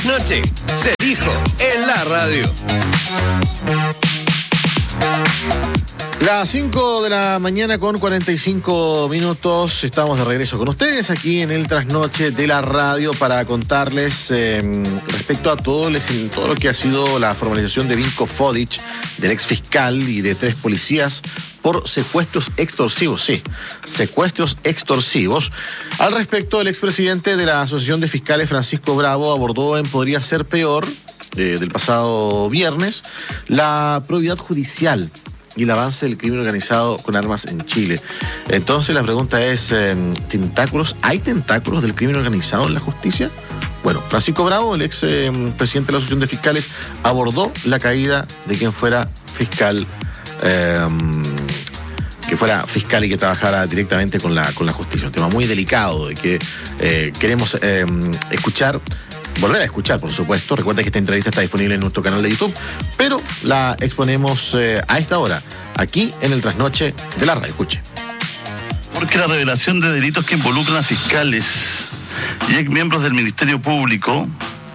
trasnoche se dijo en la radio. Las 5 de la mañana con 45 minutos, estamos de regreso con ustedes aquí en el trasnoche de la radio para contarles respecto a todo lo que ha sido la formalización de Vinko Fodic, del ex fiscal y de 3 policías por secuestros extorsivos, sí, secuestros extorsivos. Al respecto, el expresidente de la Asociación de Fiscales, Francisco Bravo, abordó en Podría Ser Peor, del pasado viernes, la probidad judicial y el avance del crimen organizado con armas en Chile. Entonces la pregunta es, ¿hay tentáculos del crimen organizado en la justicia? Bueno, Francisco Bravo, el ex presidente de la Asociación de Fiscales, abordó la caída de quien fuera fiscal, y que trabajara directamente con la justicia. Un tema muy delicado de que queremos volver a escuchar, por supuesto. Recuerda que esta entrevista está disponible en nuestro canal de YouTube, pero la exponemos a esta hora, aquí en el trasnoche de la radio. Escuche. Porque la revelación de delitos que involucran a fiscales y ex miembros del Ministerio Público,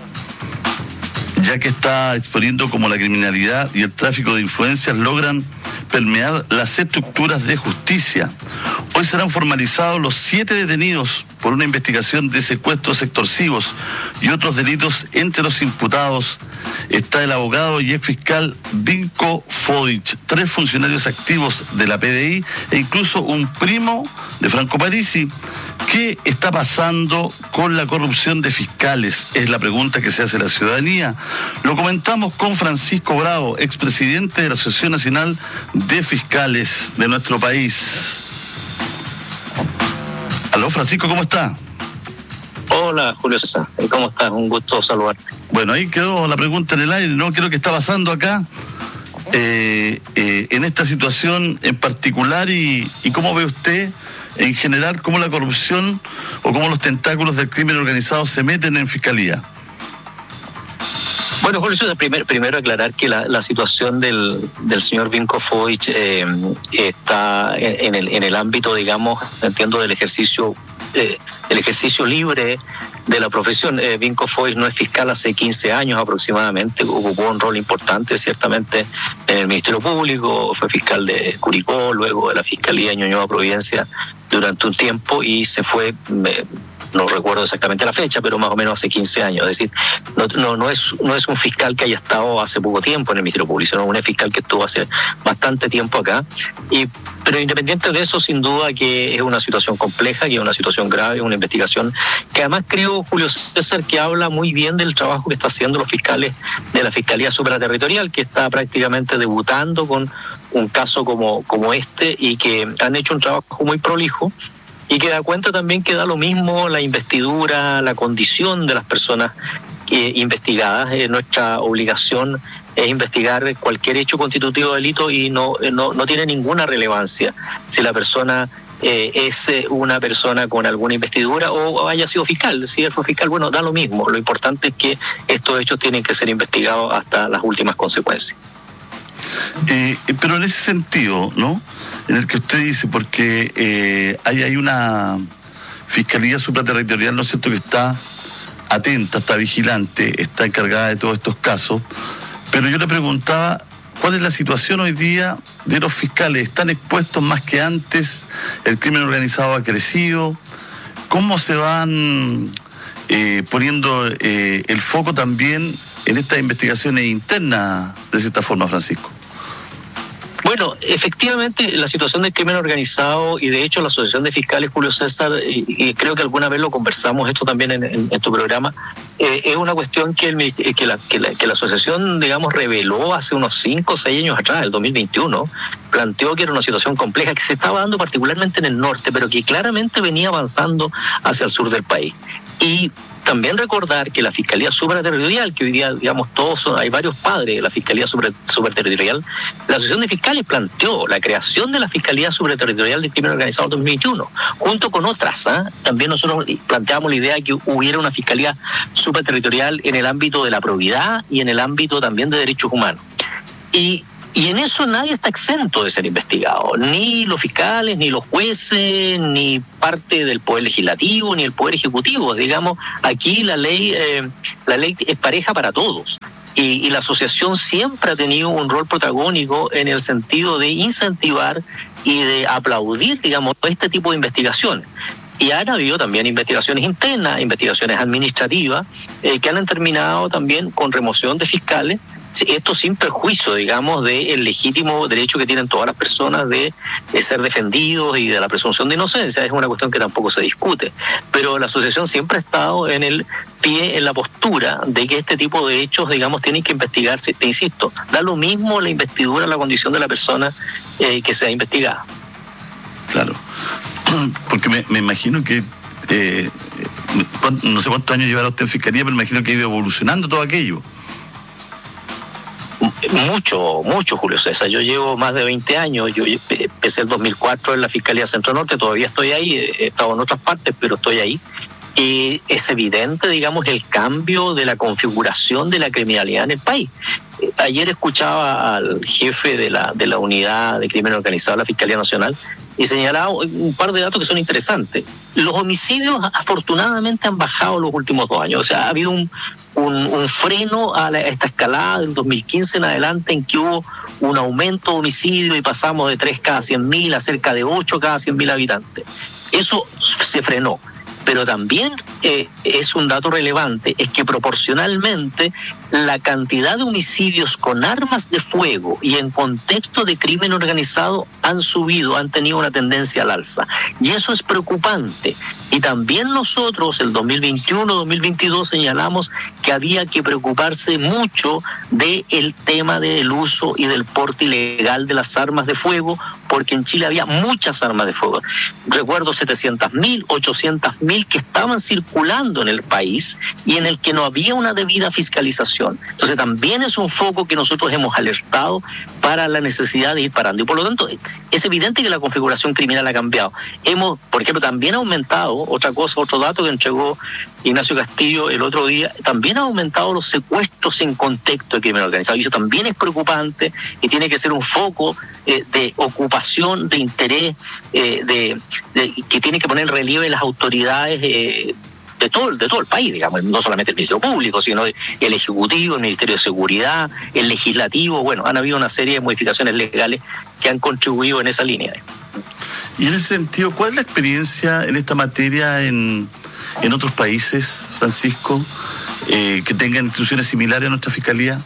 ya que está exponiendo cómo la criminalidad y el tráfico de influencias logran permear las estructuras de justicia. Hoy serán formalizados los 7 detenidos por una investigación de secuestros extorsivos y otros delitos. Entre los imputados está el abogado y ex fiscal Vinko Fodic, 3 funcionarios activos de la PDI e incluso un primo de Franco Parisi. ¿Qué está pasando con la corrupción de fiscales? Es la pregunta que se hace la ciudadanía. Lo comentamos con Francisco Bravo, expresidente de la Asociación Nacional de Fiscales de nuestro país. Aló, Francisco, ¿cómo está? Hola, Julio César, ¿cómo estás? Un gusto saludarte. Bueno, ahí quedó la pregunta en el aire, ¿no? ¿Qué es lo que está pasando acá en esta situación en particular y cómo ve usted en general cómo la corrupción o cómo los tentáculos del crimen organizado se meten en fiscalía? Bueno, Julio César, primero aclarar que la situación del señor Vinko Fodic está en el ámbito, digamos, entiendo, del ejercicio libre de la profesión. Vinko Fodic no es fiscal hace 15 años aproximadamente, ocupó un rol importante ciertamente en el Ministerio Público, fue fiscal de Curicó, luego de la Fiscalía de Ñuñoa Providencia durante un tiempo y se fue, no recuerdo exactamente la fecha, pero más o menos hace 15 años. Es decir, no es un fiscal que haya estado hace poco tiempo en el Ministerio Público, sino un fiscal que estuvo hace bastante tiempo acá. Pero independiente de eso, sin duda que es una situación compleja, que es una situación grave, una investigación que además creo, Julio César, que habla muy bien del trabajo que está haciendo los fiscales de la Fiscalía Supraterritorial, que está prácticamente debutando con un caso como este y que han hecho un trabajo muy prolijo y que da cuenta también que da lo mismo la investidura, la condición de las personas investigadas. Nuestra obligación es investigar cualquier hecho constitutivo de delito y no tiene ninguna relevancia si la persona es una persona con alguna investidura o haya sido fiscal. Si él fue fiscal, bueno, da lo mismo. Lo importante es que estos hechos tienen que ser investigados hasta las últimas consecuencias. Pero en ese sentido, ¿no?, en el que usted dice, porque hay una Fiscalía Supraterritorial, ¿no es cierto?, que está atenta, está vigilante, está encargada de todos estos casos, pero yo le preguntaba, ¿cuál es la situación hoy día de los fiscales? ¿Están expuestos más que antes? ¿El crimen organizado ha crecido? ¿Cómo se van poniendo el foco también en estas investigaciones internas, de cierta forma, Francisco? Bueno, efectivamente, la situación del crimen organizado y de hecho la Asociación de Fiscales, Julio César, y creo que alguna vez lo conversamos esto también en tu programa, es una cuestión que la asociación, digamos, reveló hace unos 5 o 6 años atrás, el 2021, planteó que era una situación compleja que se estaba dando particularmente en el norte, pero que claramente venía avanzando hacia el sur del país. Y también recordar que la Fiscalía Supraterritorial, que hoy día, digamos, hay varios padres de la Fiscalía Supraterritorial, la Asociación de Fiscales planteó la creación de la Fiscalía Supraterritorial del Crimen Organizado en 2021, junto con otras. También nosotros planteamos la idea de que hubiera una Fiscalía Supraterritorial en el ámbito de la probidad y en el ámbito también de derechos humanos. Y Y en eso nadie está exento de ser investigado, ni los fiscales, ni los jueces, ni parte del Poder Legislativo, ni el Poder Ejecutivo. Digamos, aquí la ley es pareja para todos. Y la asociación siempre ha tenido un rol protagónico en el sentido de incentivar y de aplaudir, digamos, este tipo de investigaciones. Y han habido también investigaciones internas, investigaciones administrativas, que han terminado también con remoción de fiscales. Esto sin perjuicio, digamos, del legítimo derecho que tienen todas las personas de ser defendidos y de la presunción de inocencia. Es una cuestión que tampoco se discute. Pero la asociación siempre ha estado en el pie, en la postura de que este tipo de hechos, digamos, tienen que investigarse. Te insisto, da lo mismo la investidura, la condición de la persona que sea investigada. Claro, porque me imagino que, no sé cuántos años llevará usted en fiscalía, pero me imagino que ha ido evolucionando todo aquello. Mucho, Julio César. Yo llevo más de 20 años. Yo empecé el 2004 en la Fiscalía Centro Norte. Todavía estoy ahí. He estado en otras partes, pero estoy ahí. Y es evidente, digamos, el cambio de la configuración de la criminalidad en el país. Ayer escuchaba al jefe de la unidad de crimen organizado de la Fiscalía Nacional y señalaba un par de datos que son interesantes. Los homicidios afortunadamente han bajado los últimos 2 años. O sea, ha habido un freno a esta escalada del 2015 en adelante, en que hubo un aumento de homicidio y pasamos de 3 cada 100.000 a cerca de 8 cada 100.000 habitantes. Eso se frenó. Pero también es un dato relevante, es que proporcionalmente la cantidad de homicidios con armas de fuego y en contexto de crimen organizado han subido, han tenido una tendencia al alza. Y eso es preocupante. Y también nosotros, el 2021-2022, señalamos que había que preocuparse mucho del tema del uso y del porte ilegal de las armas de fuego, porque en Chile había muchas armas de fuego. Recuerdo 700.000, 800.000 que estaban circulando en el país y en el que no había una debida fiscalización. Entonces también es un foco que nosotros hemos alertado para la necesidad de ir parando. Y por lo tanto, es evidente que la configuración criminal ha cambiado. Hemos, por ejemplo, también ha aumentado, otro dato que entregó Ignacio Castillo el otro día, también ha aumentado los secuestros en contexto de crimen organizado. Y eso también es preocupante y tiene que ser un foco de ocupación, de interés, que tiene que poner en relieve las autoridades de todo el país, digamos, no solamente el Ministerio Público, sino el Ejecutivo, el Ministerio de Seguridad, el Legislativo. Bueno, han habido una serie de modificaciones legales que han contribuido en esa línea. Y en ese sentido, ¿cuál es la experiencia en esta materia en otros países, Francisco, que tengan instituciones similares a nuestra Fiscalía?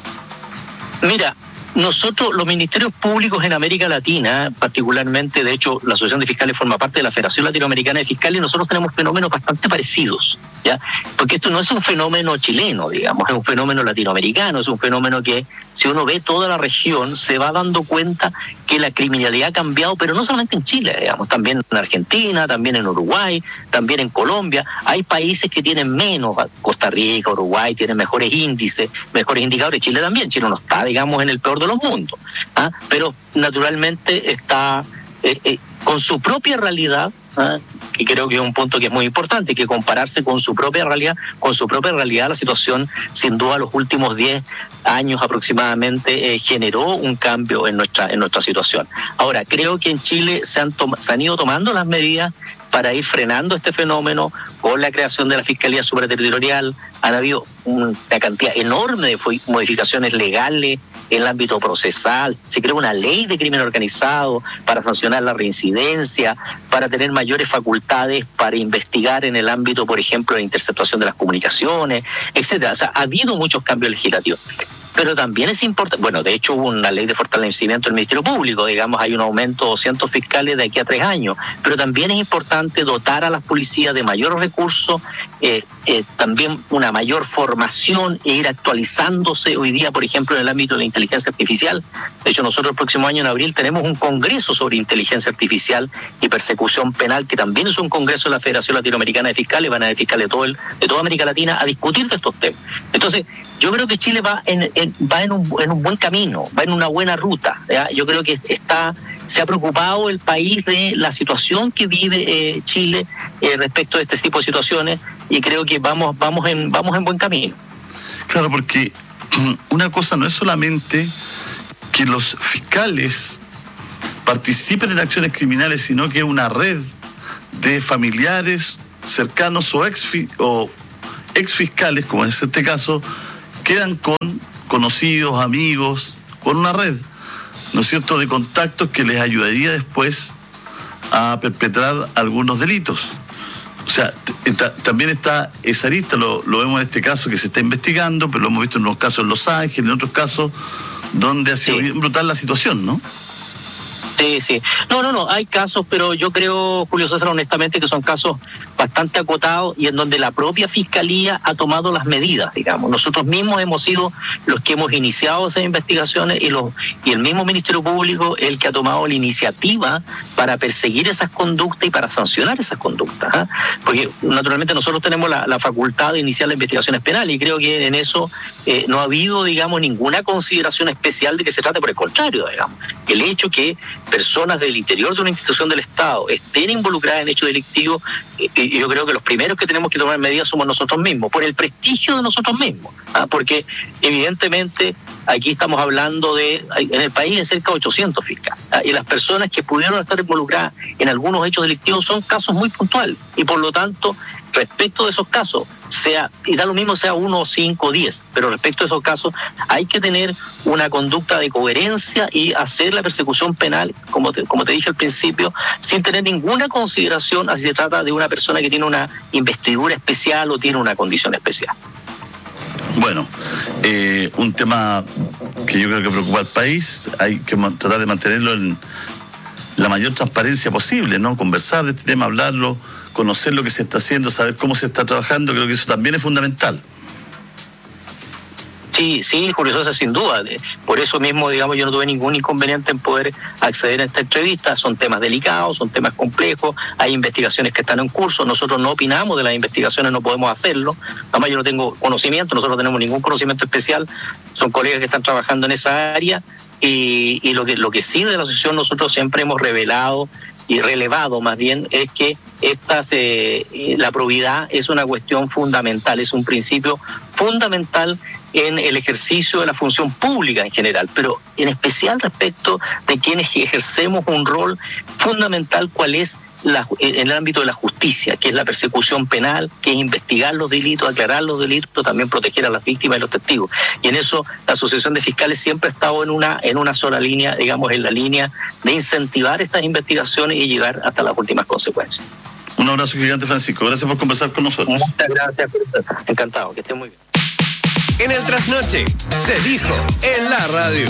Mira, nosotros, los ministerios públicos en América Latina, particularmente, de hecho, la Asociación de Fiscales forma parte de la Federación Latinoamericana de Fiscales, y nosotros tenemos fenómenos bastante parecidos, ¿ya? Porque esto no es un fenómeno chileno, digamos, es un fenómeno latinoamericano, es un fenómeno que, si uno ve toda la región, se va dando cuenta que la criminalidad ha cambiado, pero no solamente en Chile, digamos, también en Argentina, también en Uruguay, también en Colombia. Hay países que tienen menos, Costa Rica, Uruguay, tienen mejores índices, mejores indicadores. Chile también, Chile no está, digamos, en el peor de los mundos, ¿ah? Pero naturalmente está con su propia realidad, ¿ah? Que creo que es un punto que es muy importante, que compararse con su propia realidad, la situación, sin duda, los últimos 10 años aproximadamente generó un cambio en nuestra situación. Ahora, creo que en Chile se han ido tomando las medidas para ir frenando este fenómeno con la creación de la Fiscalía Supraterritorial. Han habido una cantidad enorme de modificaciones legales en el ámbito procesal. Se creó una ley de crimen organizado para sancionar la reincidencia, para tener mayores facultades para investigar en el ámbito, por ejemplo, de la interceptación de las comunicaciones, etcétera. O sea, ha habido muchos cambios legislativos. Pero también es importante, bueno, de hecho hubo una ley de fortalecimiento del Ministerio Público, digamos, hay un aumento de 200 fiscales de aquí a 3 años, pero también es importante dotar a las policías de mayores recursos, también una mayor formación e ir actualizándose hoy día, por ejemplo, en el ámbito de la inteligencia artificial. De hecho, nosotros el próximo año, en abril, tenemos un congreso sobre inteligencia artificial y persecución penal, que también es un congreso de la Federación Latinoamericana de Fiscales, van a haber fiscales de toda América Latina a discutir de estos temas. Entonces, yo creo que Chile va en un buen camino, va en una buena ruta, ¿ya? Yo creo que se ha preocupado el país de la situación que vive Chile respecto a este tipo de situaciones, y creo que vamos en buen camino. Claro, porque una cosa no es solamente que los fiscales participen en acciones criminales, sino que una red de familiares cercanos o exfiscales, como es este caso, quedan con conocidos, amigos, con una red, ¿no es cierto?, de contactos que les ayudaría después a perpetrar algunos delitos. O sea, también está esa arista, lo vemos en este caso que se está investigando, pero lo hemos visto en unos casos en Los Ángeles, en otros casos donde ha sido bien brutal la situación, ¿no? Sí. No, hay casos, pero yo creo, Julio César, honestamente, que son casos bastante acotados y en donde la propia Fiscalía ha tomado las medidas, digamos. Nosotros mismos hemos sido los que hemos iniciado esas investigaciones y el mismo Ministerio Público es el que ha tomado la iniciativa para perseguir esas conductas y para sancionar esas conductas, ¿eh? Porque naturalmente nosotros tenemos la facultad de iniciar las investigaciones penales y creo que en eso no ha habido, digamos, ninguna consideración especial de que se trate, por el contrario, digamos. El hecho que personas del interior de una institución del Estado estén involucradas en hechos delictivos, y yo creo que los primeros que tenemos que tomar medidas somos nosotros mismos, por el prestigio de nosotros mismos, ¿ah? Porque evidentemente aquí estamos hablando en el país de cerca de 800 fiscales, ¿ah? Y las personas que pudieron estar involucradas en algunos hechos delictivos son casos muy puntuales, y por lo tanto, respecto de esos casos, y da lo mismo sea 1, 5, 10, pero respecto a esos casos hay que tener una conducta de coherencia y hacer la persecución penal, como te dije al principio, sin tener ninguna consideración a si se trata de una persona que tiene una investidura especial o tiene una condición especial. Bueno, un tema que yo creo que preocupa al país, hay que tratar de mantenerlo en la mayor transparencia posible, ¿no? Conversar de este tema, hablarlo, conocer lo que se está haciendo, saber cómo se está trabajando, creo que eso también es fundamental. Sí, Julio César, sin duda. Por eso mismo, digamos, yo no tuve ningún inconveniente en poder acceder a esta entrevista. Son temas delicados, son temas complejos, hay investigaciones que están en curso. Nosotros no opinamos de las investigaciones, no podemos hacerlo. Además, yo no tengo conocimiento, nosotros no tenemos ningún conocimiento especial. Son colegas que están trabajando en esa área. Y lo que sí de la asociación nosotros siempre hemos revelado y relevado más bien es que la probidad es una cuestión fundamental, es un principio fundamental en el ejercicio de la función pública en general, pero en especial respecto de quienes ejercemos un rol fundamental, cuál es en el ámbito de la justicia, que es la persecución penal, que es investigar los delitos, aclarar los delitos, también proteger a las víctimas y los testigos. Y en eso la Asociación de Fiscales siempre ha estado en una sola línea, digamos, en la línea de incentivar estas investigaciones y llegar hasta las últimas consecuencias. Un abrazo gigante, Francisco. Gracias por conversar con nosotros. Muchas gracias. Encantado. Que esté muy bien. En el Trasnoche se dijo en la radio.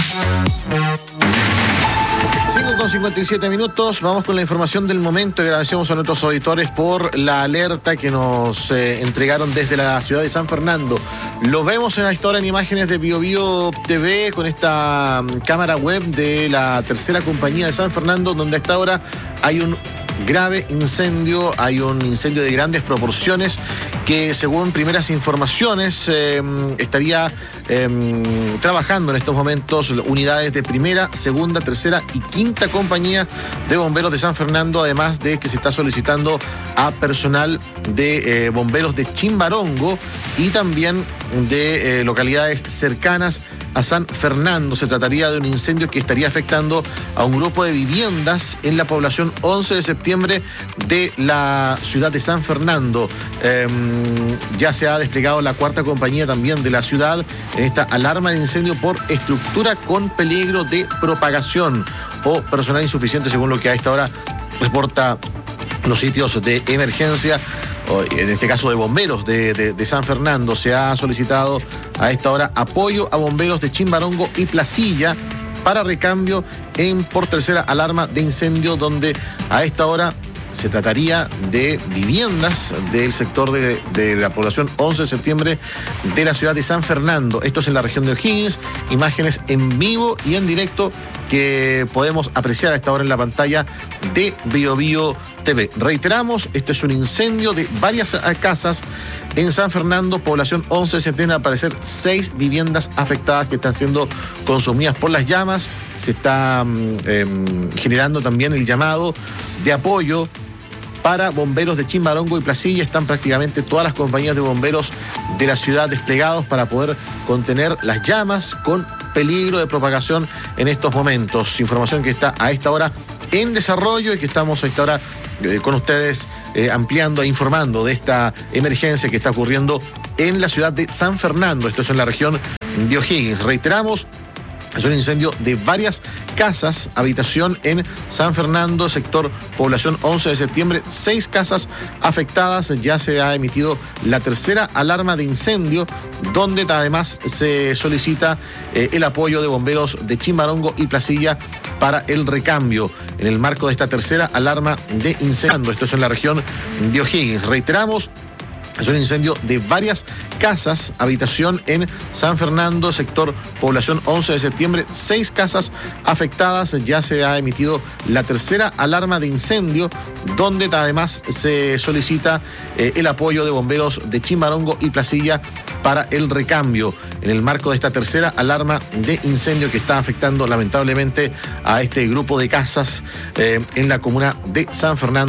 5:57, vamos con la información del momento y agradecemos a nuestros auditores por la alerta que nos entregaron desde la ciudad de San Fernando. Lo vemos a esta hora en imágenes de BioBio TV con esta cámara web de la tercera compañía de San Fernando, donde a esta hora hay un grave incendio, hay un incendio de grandes proporciones que según primeras informaciones estaría trabajando en estos momentos unidades de primera, segunda, tercera y quinta compañía de bomberos de San Fernando, además de que se está solicitando a personal de bomberos de Chimbarongo y también de localidades cercanas a San Fernando. Se trataría de un incendio que estaría afectando a un grupo de viviendas en la población 11 de septiembre de la ciudad de San Fernando. Ya se ha desplegado la cuarta compañía también de la ciudad en esta alarma de incendio por estructura con peligro de propagación o personal insuficiente, según lo que a esta hora reporta los sitios de emergencia, en este caso de bomberos de San Fernando. Se ha solicitado a esta hora apoyo a bomberos de Chimbarongo y Placilla para recambio por tercera alarma de incendio, donde a esta hora se trataría de viviendas del sector de la población 11 de septiembre de la ciudad de San Fernando. Esto es en la región de O'Higgins. Imágenes en vivo y en directo que podemos apreciar a esta hora en la pantalla de BioBio TV. Reiteramos, esto es un incendio de varias casas en San Fernando, población 11 de septiembre. Al parecer 6 viviendas afectadas que están siendo consumidas por las llamas. Se está generando también el llamado de apoyo para bomberos de Chimbarongo y Placilla. Están prácticamente todas las compañías de bomberos de la ciudad desplegados para poder contener las llamas con peligro de propagación en estos momentos. Información que está a esta hora en desarrollo y que estamos a esta hora con ustedes ampliando e informando de esta emergencia que está ocurriendo en la ciudad de San Fernando. Esto es en la región de O'Higgins. Reiteramos, es un incendio de varias casas, habitación en San Fernando, sector población 11 de septiembre, 6 casas afectadas. Ya se ha emitido la tercera alarma de incendio, donde además se solicita el apoyo de bomberos de Chimbarongo y Placilla para el recambio en el marco de esta tercera alarma de incendio. Esto es en la región de O'Higgins. Reiteramos, es un incendio de varias casas, habitación en San Fernando, sector población 11 de septiembre, 6 casas afectadas. Ya se ha emitido la tercera alarma de incendio, donde además se solicita el apoyo de bomberos de Chimbarongo y Placilla para el recambio en el marco de esta tercera alarma de incendio que está afectando lamentablemente a este grupo de casas en la comuna de San Fernando.